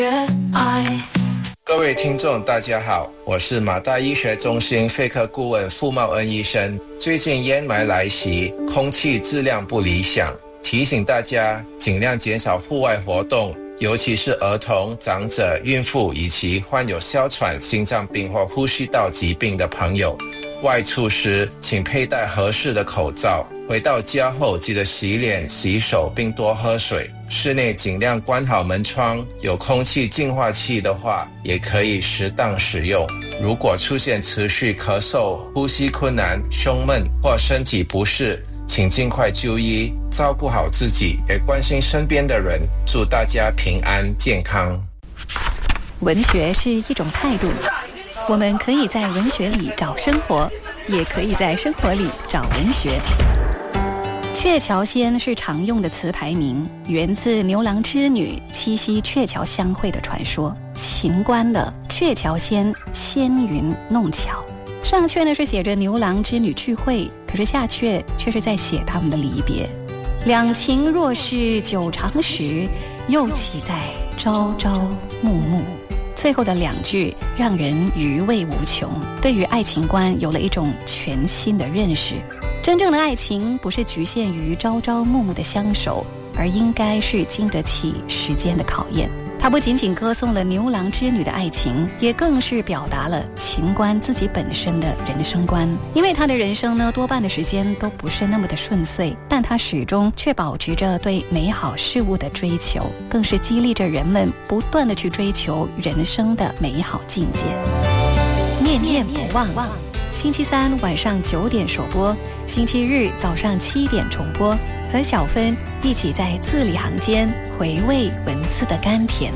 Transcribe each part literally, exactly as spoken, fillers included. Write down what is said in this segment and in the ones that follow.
各位听众大家好，我是马大医学中心肺科顾问傅茂恩医生。最近烟霾来袭，空气质量不理想，提醒大家尽量减少户外活动，尤其是儿童、长者、孕妇以及患有哮喘、心脏病或呼吸道疾病的朋友。外出时请佩戴合适的口罩，回到家后记得洗脸、洗手并多喝水。室内尽量关好门窗，有空气净化器的话也可以适当使用。如果出现持续咳嗽、呼吸困难、胸闷或身体不适，请尽快就医，照顾好自己，也关心身边的人。祝大家平安健康。 文学是一种态度，我们可以在文学里找生活，也可以在生活里找文学。鹊桥仙是常用的词牌名，源自牛郎织女七夕鹊桥相会的传说。秦观的鹊桥仙，仙云弄巧。上阙呢是写着牛郎织女聚会，可是下阙却是在写他们的离别。两情若是久长时，又岂在朝朝暮暮。最后的两句让人余味无穷，对于爱情观有了一种全新的认识。真正的爱情不是局限于朝朝暮暮的相守，而应该是经得起时间的考验。它不仅仅歌颂了牛郎织女的爱情，也更是表达了秦观自己本身的人生观。因为他的人生呢，多半的时间都不是那么的顺遂，但他始终却保持着对美好事物的追求，更是激励着人们不断的去追求人生的美好境界。念念不忘，星期三晚上九点首播，星期日早上七点重播，和小芬一起在字里行间回味文字的甘甜。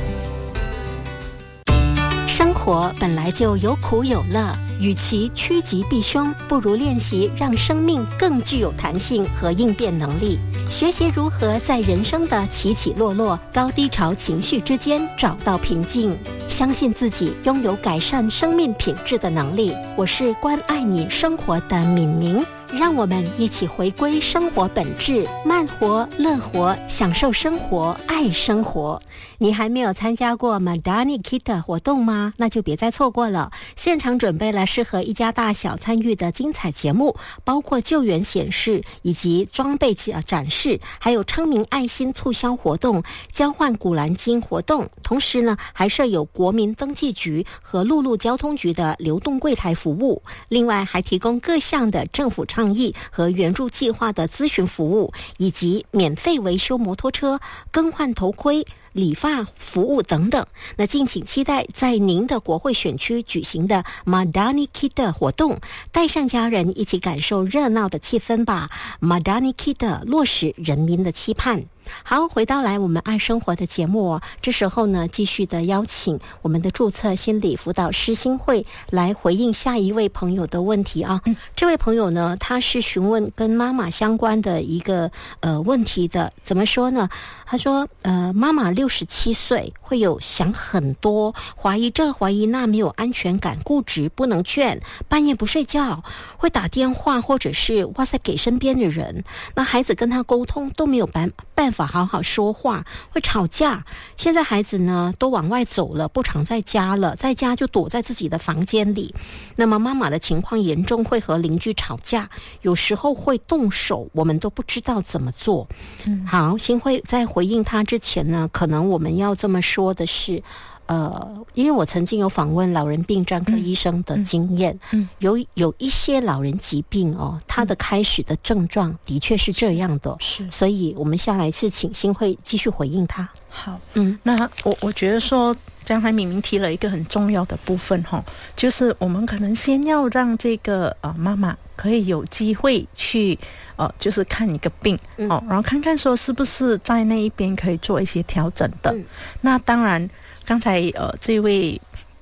生活本来就有苦有乐，与其趋吉避凶，不如练习让生命更具有弹性和应变能力，学习如何在人生的起起落落、高低潮情绪之间找到平静，相信自己拥有改善生命品质的能力。我是关爱你生活的敏明，让我们一起回归生活本质，慢活、乐活，享受生活，爱生活。你还没有参加过 Madani Kit 活动吗？那就别再错过了。现场准备了适合一家大小参与的精彩节目，包括救援显示以及装备展示，还有昌明爱心促销活动、交换古兰经活动。同时呢，还设有国民登记局和陆路交通局的流动柜台服务，另外还提供各项的政府倡议和援助计划的咨询服务，以及免费维修摩托车、更换头盔、理发服务等等。那敬请期待在您的国会选区举行的 Madani Kit 活动，带上家人一起感受热闹的气氛吧。 Madani Kit 落实人民的期盼。好，回到来我们爱生活的节目哦，这时候呢，继续的邀请我们的注册心理辅导师新慧来回应下一位朋友的问题啊。嗯、这位朋友呢，他是询问跟妈妈相关的一个呃问题的。怎么说呢？他说，呃，妈妈六十七岁，会有想很多，怀疑这怀疑那，没有安全感，固执，不能劝，半夜不睡觉，会打电话或者是哇塞给身边的人。那孩子跟他沟通都没有办办法好好说话，会吵架。现在孩子呢都往外走了，不常在家了，在家就躲在自己的房间里。那么妈妈的情况严重，会和邻居吵架，有时候会动手，我们都不知道怎么做。嗯、好，新慧在回应他之前呢，可能我们要这么说的是，呃，因为我曾经有访问老人病专科医生的经验，嗯嗯、有有一些老人疾病哦，它的开始的症状的确是这样的，是，所以我们下来是请新慧继续回应他。 好，嗯，那我我觉得说，刚才明明提了一个很重要的部分哈，就是我们可能先要让这个呃妈妈可以有机会去呃，就是看一个病、嗯、哦，然后看看说是不是在那一边可以做一些调整的。嗯、那当然。刚才呃，这位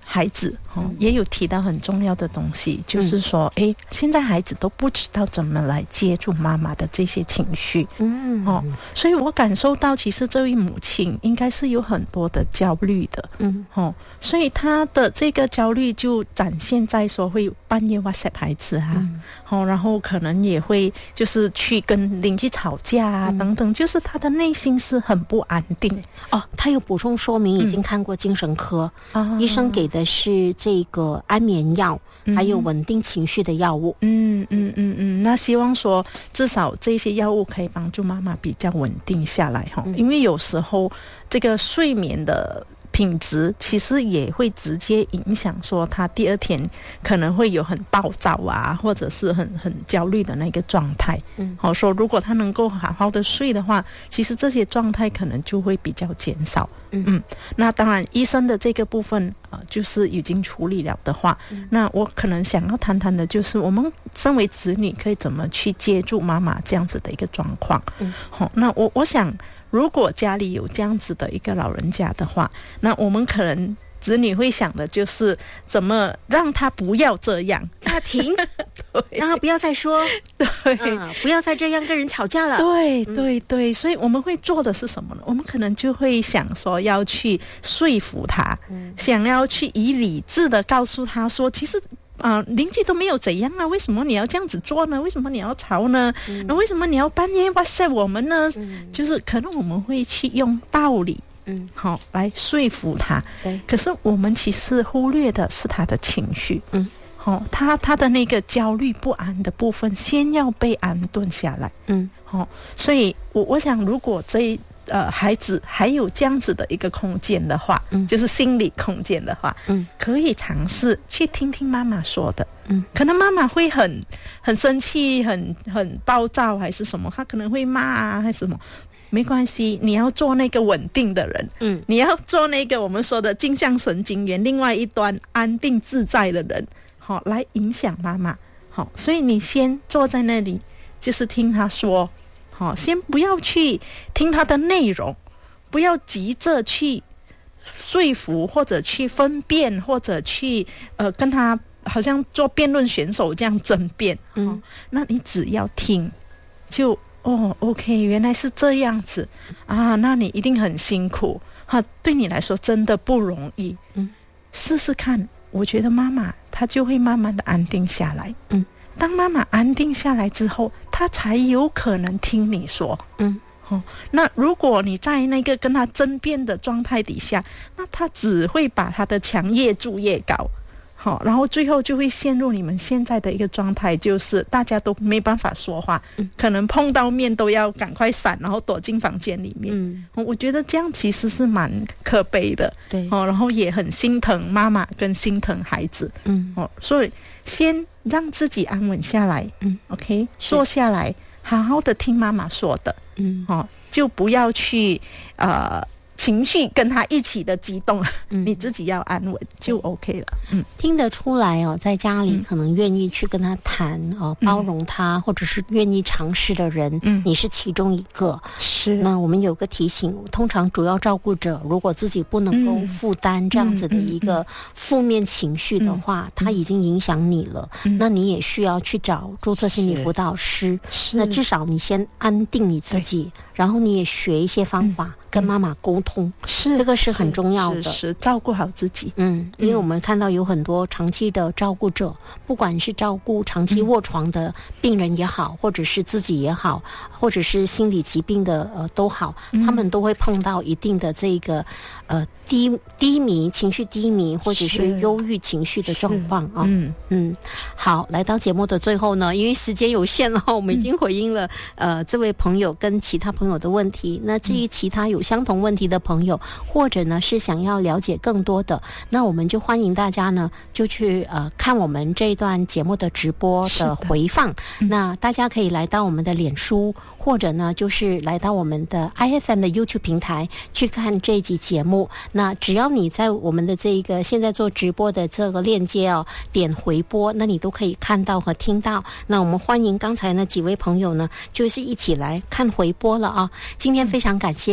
孩子哦，也有提到很重要的东西，就是说，哎，现在孩子都不知道怎么来接住妈妈的这些情绪，嗯，哦，所以我感受到，其实这位母亲应该是有很多的焦虑的，嗯，哦，所以她的这个焦虑就展现在说会半夜 WhatsApp 孩子啊，嗯，哦，然后可能也会就是去跟邻居吵架啊，嗯，等等，就是她的内心是很不安定。 哦，她有补充说明，已经看过精神科，嗯，医生给的是这个安眠药，还有稳定情绪的药物。 嗯嗯嗯嗯，那希望说至少这些药物可以帮助妈妈比较稳定下来哈，嗯，因为有时候这个睡眠的品质其实也会直接影响说他第二天可能会有很暴躁啊，或者是很很焦虑的那个状态。嗯，好，说如果他能够好好的睡的话，其实这些状态可能就会比较减少。嗯嗯，那当然医生的这个部分呃，就是已经处理了的话，嗯，那我可能想要谈谈的就是我们身为子女可以怎么去接住妈妈这样子的一个状况。嗯，好，那我我想如果家里有这样子的一个老人家的话，那我们可能子女会想的就是怎么让他不要这样， 叫他停让他不要再说， 对， 嗯，不要再这样跟人吵架了。 对对对，所以我们会做的是什么呢？我们可能就会想说要去说服他，嗯，想要去以理智的告诉他说，其实啊、呃，邻居都没有怎样啊，为什么你要这样子做呢？为什么你要吵呢？嗯，那为什么你要半夜 WhatsApp 我们呢？嗯，就是可能我们会去用道理，嗯，好来说服他。对，可是我们其实忽略的是他的情绪，嗯，好，他他的那个焦虑不安的部分，先要被安顿下来，嗯，好，所以我我想，如果这一呃，孩子还有这样子的一个空间的话，嗯，就是心理空间的话，嗯，可以尝试去听听妈妈说的，嗯，可能妈妈会很很生气，很很暴躁，还是什么，她可能会骂啊，还是什么，没关系，你要做那个稳定的人，嗯，你要做那个我们说的镜像神经元另外一端安定自在的人，好，来影响妈妈，好，所以你先坐在那里，就是听她说。好，先不要去听他的内容，不要急着去说服或者去分辨或者去呃跟他好像做辩论选手这样争辩。嗯，哦，那你只要听，就哦 ，OK， 原来是这样子啊，那你一定很辛苦哈，对你来说真的不容易。嗯，试试看，我觉得妈妈她就会慢慢的安定下来。嗯。当妈妈安定下来之后，她才有可能听你说。嗯，哦，那如果你在那个跟她争辩的状态底下，那她只会把她的墙越筑越高。好，然后最后就会陷入你们现在的一个状态，就是大家都没办法说话，嗯，可能碰到面都要赶快闪，然后躲进房间里面。嗯，我觉得这样其实是蛮可悲的。对，哦，然后也很心疼妈妈跟心疼孩子。嗯，哦，所以先让自己安稳下来。嗯 ，OK， 坐下来，好好的听妈妈说的。嗯，哦，就不要去呃。情绪跟他一起的激动，嗯，你自己要安稳就 OK 了。嗯， 听得出来哦，在家里可能愿意去跟他谈哦，嗯，包容他，或者是愿意尝试的人，嗯，你是其中一个。是。那我们有个提醒，通常主要照顾者如果自己不能够负担这样子的一个负面情绪的话，嗯嗯嗯，他已经影响你了，嗯，那你也需要去找注册心理辅导师。是。那至少你先安定你自己，然后你也学一些方法，嗯，跟妈妈沟通，是这个是很重要的， 是 是, 是照顾好自己。嗯， 因为我们看到有很多长期的照顾者，不管是照顾长期卧床的病人也好，嗯，或者是自己也好，或者是心理疾病的呃都好，嗯，他们都会碰到一定的这个呃低低迷情绪低迷或者是忧郁情绪的状况啊。嗯嗯，好，来到节目的最后呢，因为时间有限了，我们已经回应了，嗯，呃这位朋友跟其他朋友的问题。那至于其他有相同问题的朋友，或者呢是想要了解更多的，那我们就欢迎大家呢就去呃看我们这一段节目的直播的回放。嗯，那大家可以来到我们的脸书，或者呢就是来到我们的 I F M 的 YouTube 平台去看这一集节目。那只要你在我们的这一个现在做直播的这个链接哦，点回播，那你都可以看到和听到。那我们欢迎刚才呢几位朋友呢就是一起来看回播了啊。今天非常感谢呃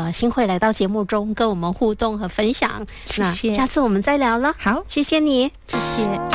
呃新慧来到节目中跟我们互动和分享。 谢谢， 那下次我们再聊了。 好， 谢谢你， 谢谢。